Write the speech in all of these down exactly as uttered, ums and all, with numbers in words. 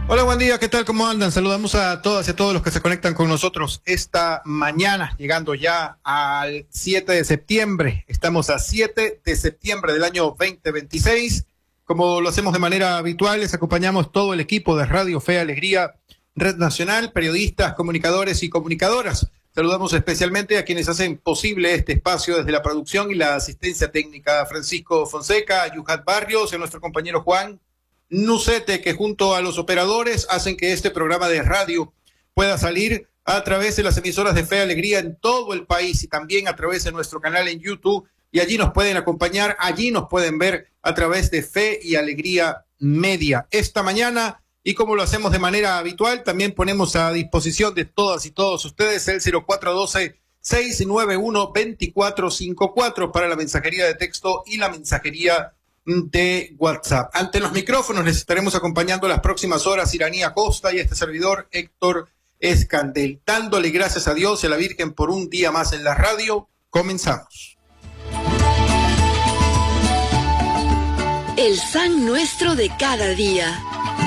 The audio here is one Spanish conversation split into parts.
Hola, buen día, ¿qué tal? ¿Cómo andan? Saludamos a todas y a todos los que se conectan con nosotros esta mañana, llegando ya al siete de septiembre. Estamos a siete de septiembre del año veinte veintiséis. Como lo hacemos de manera habitual, les acompañamos todo el equipo de Radio Fe y Alegría, Red Nacional, periodistas, comunicadores y comunicadoras. Saludamos especialmente a quienes hacen posible este espacio desde la producción y la asistencia técnica. Francisco Fonseca, Yuhat Barrios, y a nuestro compañero Juan Nucete, que junto a los operadores hacen que este programa de radio pueda salir a través de las emisoras de Fe y Alegría en todo el país y también a través de nuestro canal en YouTube, y allí nos pueden acompañar, allí nos pueden ver a través de Fe y Alegría Media. Esta mañana, y como lo hacemos de manera habitual, también ponemos a disposición de todas y todos ustedes el cero cuatro uno dos, seis nueve uno, dos cuatro cinco cuatro para la mensajería de texto y la mensajería de WhatsApp. Ante los micrófonos les estaremos acompañando las próximas horas Iranía Costa y este servidor Héctor Escandel, dándole gracias a Dios y a la Virgen por un día más en la radio. Comenzamos. El San Nuestro de cada día.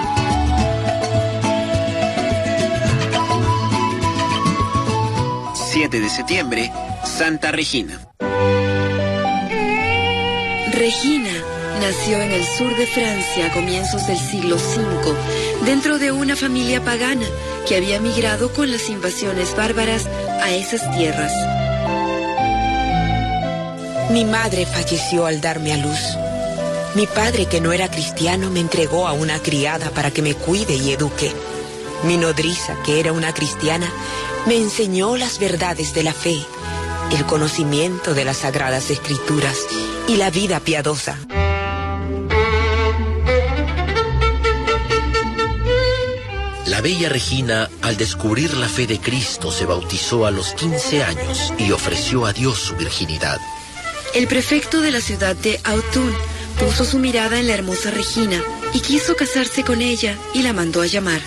siete de septiembre, Santa Regina. Regina nació en el sur de Francia a comienzos del siglo cinco, dentro de una familia pagana que había migrado con las invasiones bárbaras a esas tierras. Mi madre falleció al darme a luz. Mi padre, que no era cristiano, me entregó a una criada para que me cuide y eduque. Mi nodriza, que era una cristiana, me enseñó las verdades de la fe, el conocimiento de las sagradas escrituras y la vida piadosa. La bella Regina, al descubrir la fe de Cristo, se bautizó a los quince años y ofreció a Dios su virginidad. El prefecto de la ciudad de Autun puso su mirada en la hermosa Regina y quiso casarse con ella y la mandó a llamar.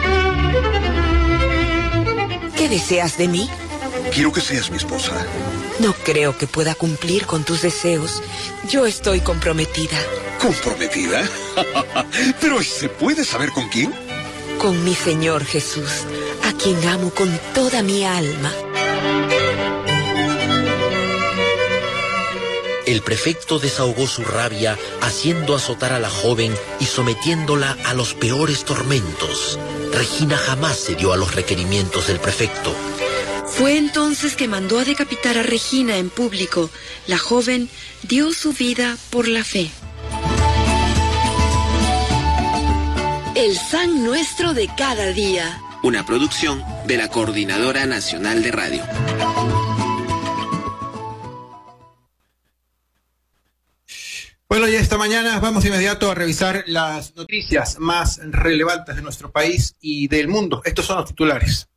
¿Qué deseas de mí? Quiero que seas mi esposa. No creo que pueda cumplir con tus deseos. Yo estoy comprometida. ¿Comprometida? ¿Pero se puede saber con quién? Con mi Señor Jesús, a quien amo con toda mi alma. El prefecto desahogó su rabia haciendo azotar a la joven y sometiéndola a los peores tormentos. Regina jamás cedió a los requerimientos del prefecto. Fue entonces que mandó a decapitar a Regina en público. La joven dio su vida por la fe. El San Nuestro de cada día. Una producción de la Coordinadora Nacional de Radio. Bueno, ya esta mañana vamos de inmediato a revisar las noticias más relevantes de nuestro país y del mundo. Estos son los titulares.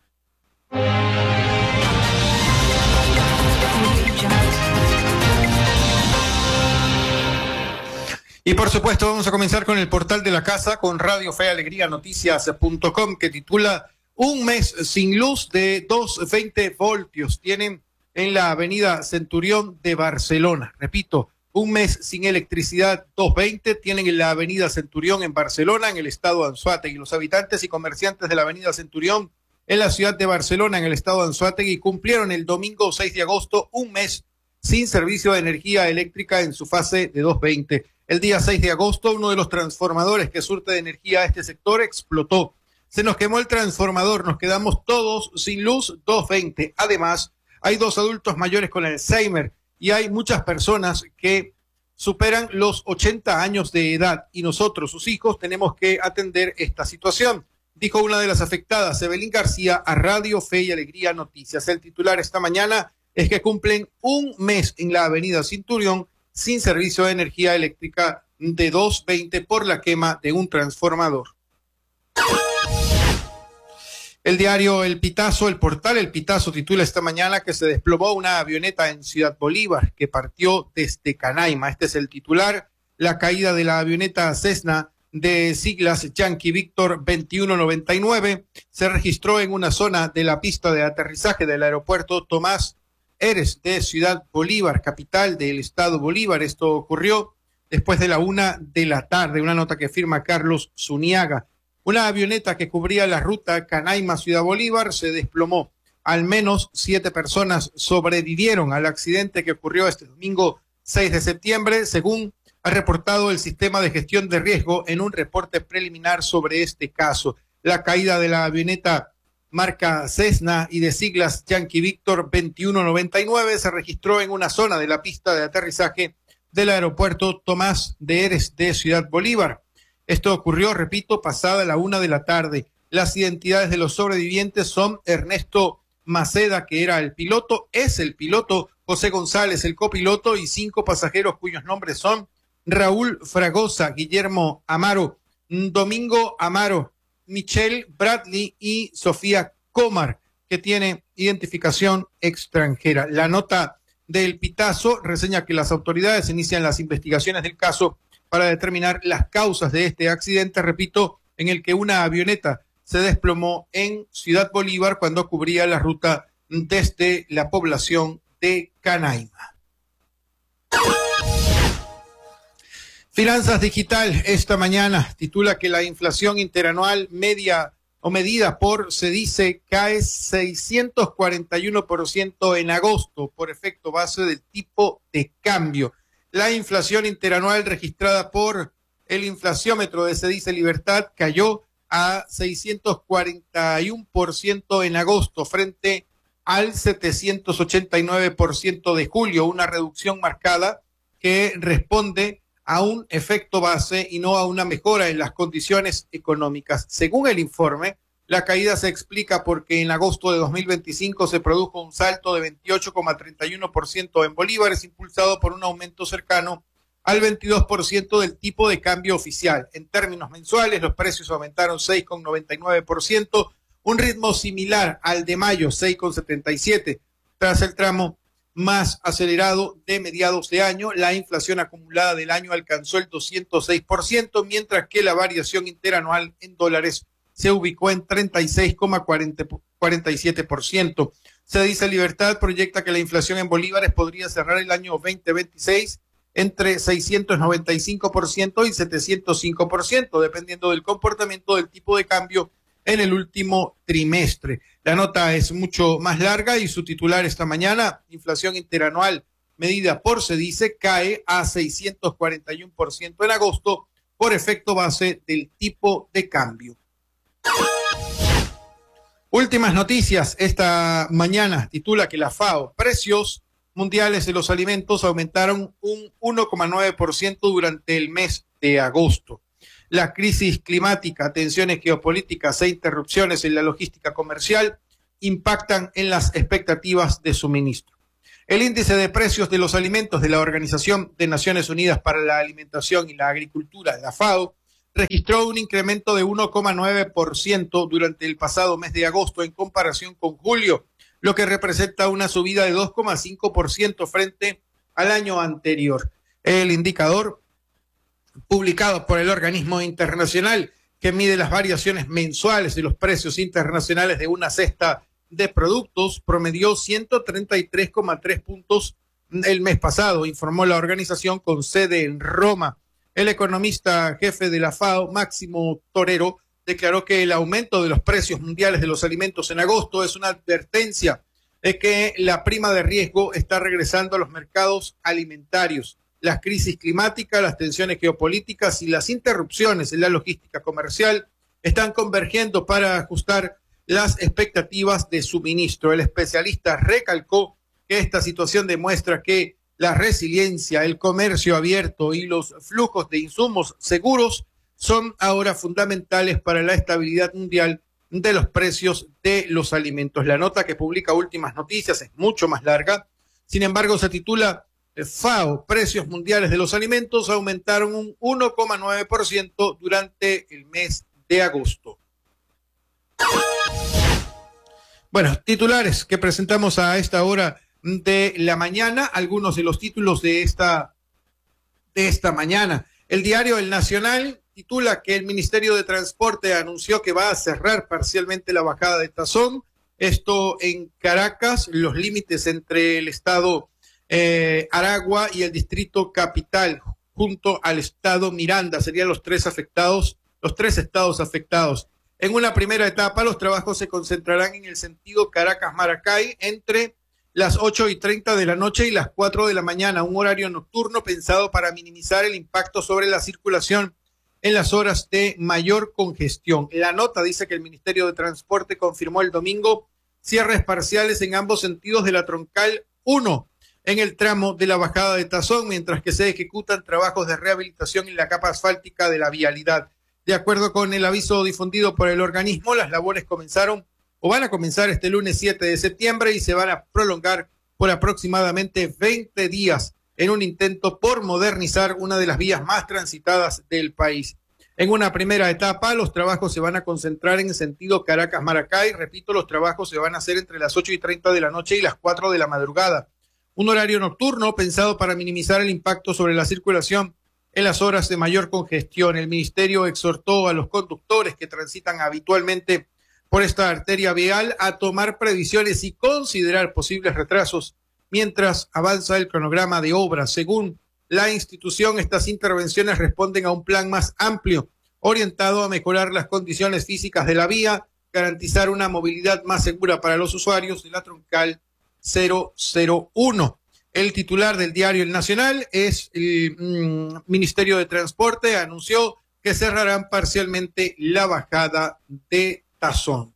Y por supuesto vamos a comenzar con el portal de la casa, con Radio Fe y Alegría Noticias punto com, que titula Un mes sin luz de doscientos veinte voltios tienen en la avenida Centurión de Barcelona. Repito, un mes sin electricidad, doscientos veinte tienen en la avenida Centurión en Barcelona, en el estado de Anzoátegui. Los habitantes y comerciantes de la avenida Centurión en la ciudad de Barcelona, en el estado de Anzoátegui, cumplieron el domingo seis de agosto un mes sin servicio de energía eléctrica en su fase de doscientos veinte. El día seis de agosto, uno de los transformadores que surte de energía a este sector explotó. Se nos quemó el transformador, nos quedamos todos sin luz, doscientos veinte. Además, hay dos adultos mayores con Alzheimer y hay muchas personas que superan los ochenta años de edad y nosotros, sus hijos, tenemos que atender esta situación, dijo una de las afectadas, Evelyn García, a Radio Fe y Alegría Noticias. El titular esta mañana es que cumplen un mes en la avenida Centurión sin servicio de energía eléctrica de doscientos veinte por la quema de un transformador. El diario El Pitazo, el portal El Pitazo, titula esta mañana que se desplomó una avioneta en Ciudad Bolívar que partió desde Canaima. Este es el titular. La caída de la avioneta Cessna de siglas Yankee Víctor veintiuno noventa y nueve se registró en una zona de la pista de aterrizaje del aeropuerto Tomás Eres de Ciudad Bolívar, capital del estado Bolívar. Esto ocurrió después de la una de la tarde. Una nota que firma Carlos Zuniaga. Una avioneta que cubría la ruta Canaima-Ciudad Bolívar se desplomó. Al menos siete personas sobrevivieron al accidente que ocurrió este domingo seis de septiembre, según ha reportado el Sistema de Gestión de Riesgo en un reporte preliminar sobre este caso. La caída de la avioneta marca Cessna y de siglas Yankee Víctor veintiuno noventa y nueve se registró en una zona de la pista de aterrizaje del aeropuerto Tomás de Heres de Ciudad Bolívar. Esto ocurrió, repito, pasada la una de la tarde. Las identidades de los sobrevivientes son Ernesto Maceda, que era el piloto, es el piloto, José González, el copiloto, y cinco pasajeros cuyos nombres son Raúl Fragosa, Guillermo Amaro, Domingo Amaro, Michelle Bradley y Sofía Comar, que tiene identificación extranjera. La nota del Pitazo reseña que las autoridades inician las investigaciones del caso para determinar las causas de este accidente, repito, en el que una avioneta se desplomó en Ciudad Bolívar cuando cubría la ruta desde la población de Canaima. Finanzas Digital esta mañana titula que la inflación interanual media o medida por Cedice cae seiscientos cuarenta y uno por ciento en agosto por efecto base del tipo de cambio. La inflación interanual registrada por el inflaciómetro de Cedice Libertad cayó a seiscientos cuarenta y uno por ciento en agosto frente al setecientos ochenta y nueve por ciento de julio, una reducción marcada que responde a un efecto base y no a una mejora en las condiciones económicas. Según el informe, la caída se explica porque en agosto de dos mil veinticinco se produjo un salto de veintiocho coma treinta y uno por ciento en bolívares, impulsado por un aumento cercano al veintidós por ciento del tipo de cambio oficial. En términos mensuales, los precios aumentaron seis coma noventa y nueve por ciento, un ritmo similar al de mayo, seis coma setenta y siete por ciento. Tras el tramo más acelerado de mediados de año, la inflación acumulada del año alcanzó el doscientos seis por ciento, mientras que la variación interanual en dólares se ubicó en treinta y seis coma cuarenta y siete por ciento. Cedice Libertad proyecta que la inflación en bolívares podría cerrar el año veinte veintiséis entre seiscientos noventa y cinco por ciento y setecientos cinco por ciento, dependiendo del comportamiento del tipo de cambio en el último trimestre. La nota es mucho más larga y su titular esta mañana, inflación interanual medida por Cedice, cae a seiscientos cuarenta y uno por ciento en agosto por efecto base del tipo de cambio. Últimas noticias esta mañana, titula que la FAO, precios mundiales de los alimentos aumentaron un uno coma nueve por ciento durante el mes de agosto. La crisis climática, tensiones geopolíticas e interrupciones en la logística comercial impactan en las expectativas de suministro. El índice de precios de los alimentos de la Organización de Naciones Unidas para la Alimentación y la Agricultura, la FAO, registró un incremento de uno coma nueve por ciento durante el pasado mes de agosto en comparación con julio, lo que representa una subida de dos coma cinco por ciento frente al año anterior. El indicador publicado por el organismo internacional que mide las variaciones mensuales de los precios internacionales de una cesta de productos promedió ciento treinta y tres coma tres puntos el mes pasado, informó la organización con sede en Roma. El economista jefe de la FAO, Máximo Torero, declaró que el aumento de los precios mundiales de los alimentos en agosto es una advertencia de que la prima de riesgo está regresando a los mercados alimentarios. Las crisis climáticas, las tensiones geopolíticas y las interrupciones en la logística comercial están convergiendo para ajustar las expectativas de suministro. El especialista recalcó que esta situación demuestra que la resiliencia, el comercio abierto y los flujos de insumos seguros son ahora fundamentales para la estabilidad mundial de los precios de los alimentos. La nota que publica Últimas Noticias es mucho más larga, sin embargo se titula FAO, precios mundiales de los alimentos aumentaron un uno coma nueve por ciento durante el mes de agosto. Bueno, titulares que presentamos a esta hora de la mañana, algunos de los títulos de esta, de esta mañana. El diario El Nacional titula que el Ministerio de Transporte anunció que va a cerrar parcialmente la bajada de Tazón. Esto en Caracas, los límites entre el estado eh, Aragua y el distrito Capital, junto al estado Miranda, serían los tres afectados los tres estados afectados. En una primera etapa, los trabajos se concentrarán en el sentido Caracas-Maracay entre las ocho y treinta de la noche y las cuatro de la mañana, un horario nocturno pensado para minimizar el impacto sobre la circulación en las horas de mayor congestión. La nota dice que el Ministerio de Transporte confirmó el domingo cierres parciales en ambos sentidos de la Troncal uno en el tramo de la bajada de Tazón, mientras que se ejecutan trabajos de rehabilitación en la capa asfáltica de la vialidad. De acuerdo con el aviso difundido por el organismo, las labores comenzaron o van a comenzar este lunes siete de septiembre y se van a prolongar por aproximadamente veinte días en un intento por modernizar una de las vías más transitadas del país. En una primera etapa, los trabajos se van a concentrar en el sentido Caracas-Maracay. Repito, los trabajos se van a hacer entre las ocho y treinta de la noche y las cuatro de la madrugada. Un horario nocturno pensado para minimizar el impacto sobre la circulación en las horas de mayor congestión. El ministerio exhortó a los conductores que transitan habitualmente por esta arteria vial a tomar previsiones y considerar posibles retrasos mientras avanza el cronograma de obras. Según la institución, estas intervenciones responden a un plan más amplio, orientado a mejorar las condiciones físicas de la vía, garantizar una movilidad más segura para los usuarios de la Troncal cero cero uno. El titular del diario El Nacional es el mm, Ministerio de Transporte, anunció que cerrarán parcialmente la bajada de Tazón.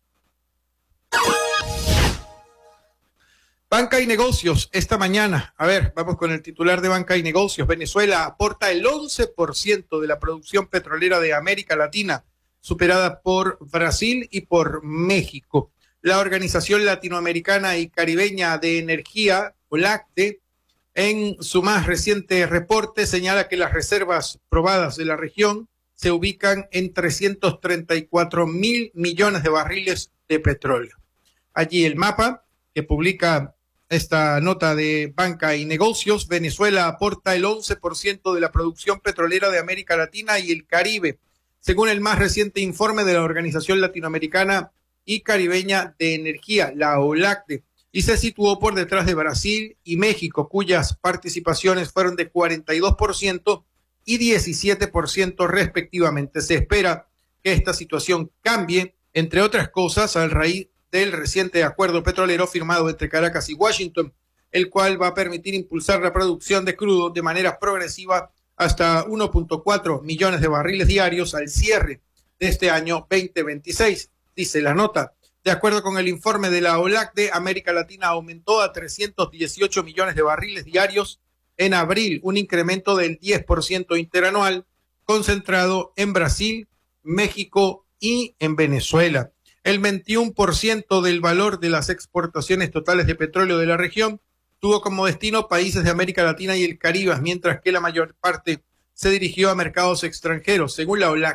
Banca y Negocios, esta mañana, a ver, vamos con el titular de Banca y Negocios. Venezuela aporta el once por ciento de la producción petrolera de América Latina, superada por Brasil y por México. La Organización Latinoamericana y Caribeña de Energía, OLACDE, en su más reciente reporte señala que las reservas probadas de la región se ubican en trescientos treinta y cuatro mil millones de barriles de petróleo. Allí el mapa que publica esta nota de Banca y Negocios: Venezuela aporta el once por ciento de la producción petrolera de América Latina y el Caribe, según el más reciente informe de la Organización Latinoamericana y Caribeña de Energía, la OLACDE, y se situó por detrás de Brasil y México, cuyas participaciones fueron de cuarenta y dos por ciento y diecisiete por ciento respectivamente. Se espera que esta situación cambie, entre otras cosas, a raíz del reciente acuerdo petrolero firmado entre Caracas y Washington, el cual va a permitir impulsar la producción de crudo de manera progresiva hasta uno punto cuatro millones de barriles diarios al cierre de este año veinte veintiséis. Dice la nota, de acuerdo con el informe de la OLACDE, América Latina aumentó a trescientos dieciocho millones de barriles diarios en abril, un incremento del diez por ciento interanual, concentrado en Brasil, México y en Venezuela. El veintiuno por ciento del valor de las exportaciones totales de petróleo de la región tuvo como destino países de América Latina y el Caribe, mientras que la mayor parte se dirigió a mercados extranjeros, según la OLACDE.